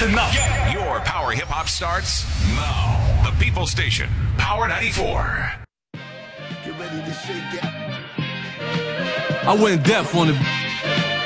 That's enough. Your power hip hop starts now. The People Station, Power 94. Get ready to shake it. I went deaf on the